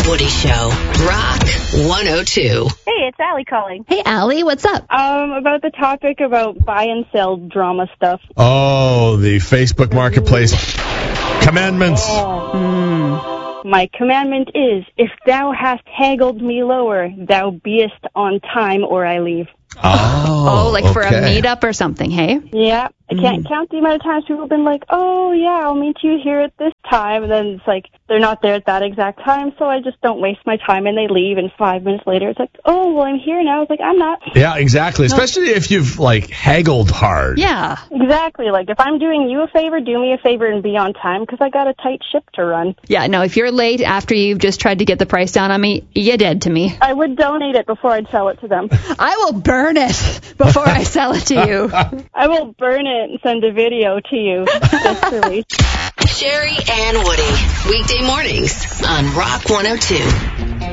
and Woody Show. Rock 102. Hey, it's Allie calling. Hey, Allie, what's up? About the topic about buy and sell drama stuff. Oh, the Facebook Marketplace. Commandments. My commandment is, if thou hast haggled me lower, thou beest on time or I leave. Oh, like for a meetup or something, hey? Yeah, I can't count the amount of times people have been like, oh, yeah, I'll meet you here at this time. And then it's like, they're not there at that exact time, so I just don't waste my time, and they leave, and 5 minutes later, it's like, oh, well, I'm here now. It's like, I'm not. Yeah, exactly. Especially if you've, haggled hard. Yeah. Exactly. Like, if I'm doing you a favor, do me a favor and be on time, because I got a tight ship to run. Yeah, no, if you're late after you've just tried to get the price down on me, you're dead to me. I would donate it before I'd sell it to them. I will burn it before I sell it to you. I will burn it and send a video to you. Just release. Sherry and Woody. Weekday mornings on Rock 102.